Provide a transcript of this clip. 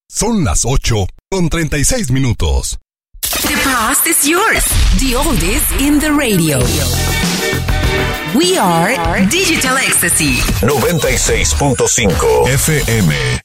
Son las 8:36. The past is yours. The oldies in the radio. We are Digital Ecstasy 96.5 FM.